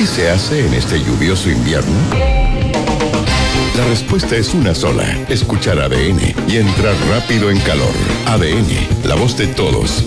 ¿Qué se hace en este lluvioso invierno? La respuesta es una sola. Escuchar ADN y entrar rápido en calor. ADN, la voz de todos.